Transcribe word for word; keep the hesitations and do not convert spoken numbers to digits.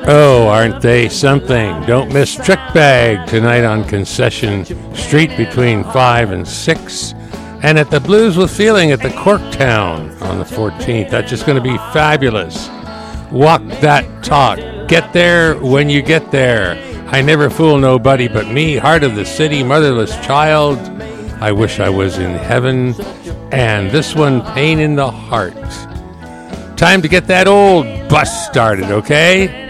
Oh, aren't they something? Don't miss Trick Bag tonight on Concession Street between five and six. And at the Blues with Feeling at the Corktown on the fourteenth. That's just going to be fabulous. Walk that talk. Get there when you get there. I never fool nobody but me. Heart of the city, motherless child. I wish I was in heaven. And this one, Pain in the Heart. Time to get that old bus started, okay?